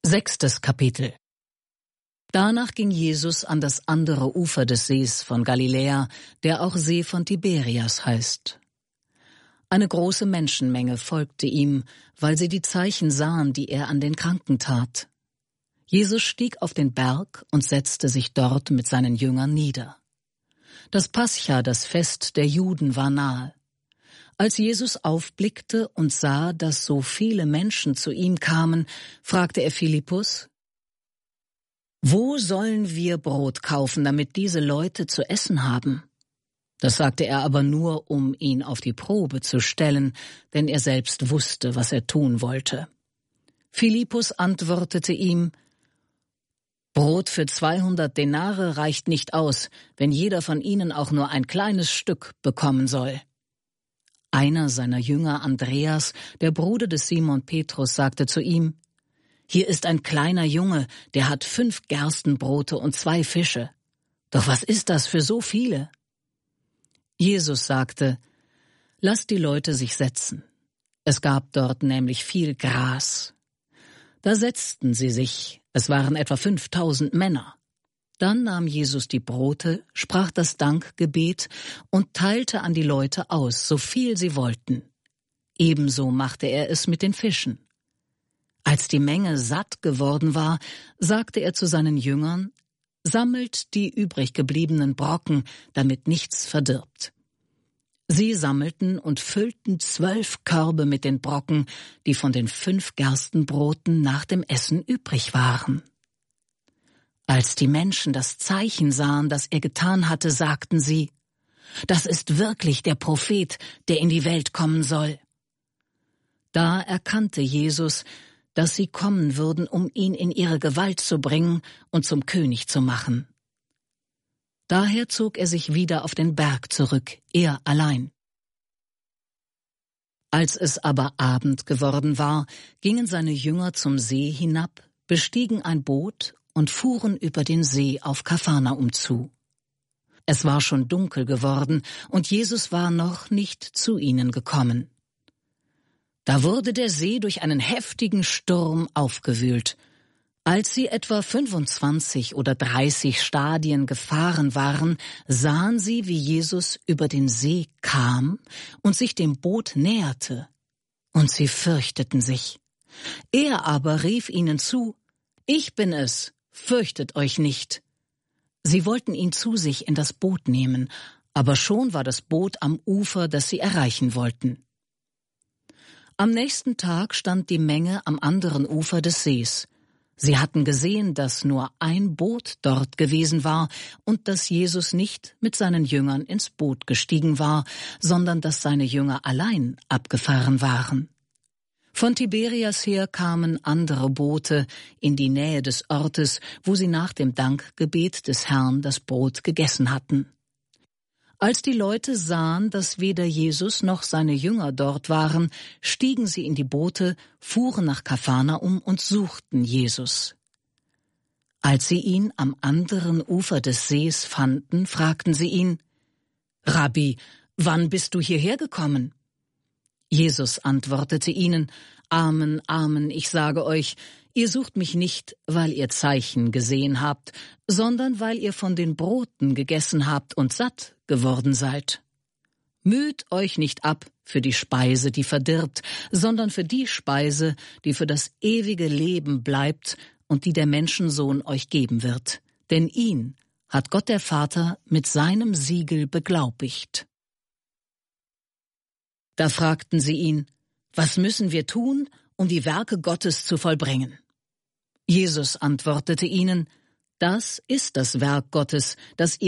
6. Kapitel. Danach ging Jesus an das andere Ufer des Sees von Galiläa, der auch See von Tiberias heißt. Eine große Menschenmenge folgte ihm, weil sie die Zeichen sahen, die er an den Kranken tat. Jesus stieg auf den Berg und setzte sich dort mit seinen Jüngern nieder. Das Pascha, das Fest der Juden, war nahe. Als Jesus aufblickte und sah, dass so viele Menschen zu ihm kamen, fragte er Philippus: »Wo sollen wir Brot kaufen, damit diese Leute zu essen haben?« Das sagte er aber nur, um ihn auf die Probe zu stellen, denn er selbst wusste, was er tun wollte. Philippus antwortete ihm: »Brot für 200 Denare reicht nicht aus, wenn jeder von ihnen auch nur ein kleines Stück bekommen soll.« Einer seiner Jünger, Andreas, der Bruder des Simon Petrus, sagte zu ihm: »Hier ist ein kleiner Junge, der hat 5 Gerstenbrote und 2 Fische. Doch was ist das für so viele?« Jesus sagte: »Lasst die Leute sich setzen.« Es gab dort nämlich viel Gras. Da setzten sie sich, es waren etwa 5000 Männer. Dann nahm Jesus die Brote, sprach das Dankgebet und teilte an die Leute aus, so viel sie wollten. Ebenso machte er es mit den Fischen. Als die Menge satt geworden war, sagte er zu seinen Jüngern: »Sammelt die übrig gebliebenen Brocken, damit nichts verdirbt.« Sie sammelten und füllten 12 Körbe mit den Brocken, die von den 5 Gerstenbroten nach dem Essen übrig waren. Als die Menschen das Zeichen sahen, das er getan hatte, sagten sie: »Das ist wirklich der Prophet, der in die Welt kommen soll.« Da erkannte Jesus, dass sie kommen würden, um ihn in ihre Gewalt zu bringen und zum König zu machen. Daher zog er sich wieder auf den Berg zurück, er allein. Als es aber Abend geworden war, gingen seine Jünger zum See hinab, bestiegen ein Boot und fuhren über den See auf Kapharnaum zu. Es war schon dunkel geworden, und Jesus war noch nicht zu ihnen gekommen. Da wurde der See durch einen heftigen Sturm aufgewühlt. Als sie etwa 25 oder 30 Stadien gefahren waren, sahen sie, wie Jesus über den See kam und sich dem Boot näherte. Und sie fürchteten sich. Er aber rief ihnen zu: »Ich bin es, fürchtet euch nicht.« Sie wollten ihn zu sich in das Boot nehmen, aber schon war das Boot am Ufer, das sie erreichen wollten. Am nächsten Tag stand die Menge am anderen Ufer des Sees. Sie hatten gesehen, dass nur ein Boot dort gewesen war und dass Jesus nicht mit seinen Jüngern ins Boot gestiegen war, sondern dass seine Jünger allein abgefahren waren. Von Tiberias her kamen andere Boote in die Nähe des Ortes, wo sie nach dem Dankgebet des Herrn das Brot gegessen hatten. Als die Leute sahen, dass weder Jesus noch seine Jünger dort waren, stiegen sie in die Boote, fuhren nach Kapharnaum und suchten Jesus. Als sie ihn am anderen Ufer des Sees fanden, fragten sie ihn: »Rabbi, wann bist du hierher gekommen?« Jesus antwortete ihnen: »Amen, Amen, ich sage euch, ihr sucht mich nicht, weil ihr Zeichen gesehen habt, sondern weil ihr von den Broten gegessen habt und satt geworden seid. Müht euch nicht ab für die Speise, die verdirbt, sondern für die Speise, die für das ewige Leben bleibt und die der Menschensohn euch geben wird. Denn ihn hat Gott der Vater mit seinem Siegel beglaubigt.« Da fragten sie ihn: »Was müssen wir tun, um die Werke Gottes zu vollbringen?« Jesus antwortete ihnen: »Das ist das Werk Gottes, dass ihr